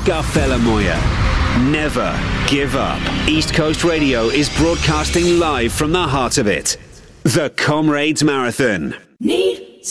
Scarfella-Moya. Never give up. East Coast Radio is broadcasting live from the heart of it. The Comrades Marathon. Need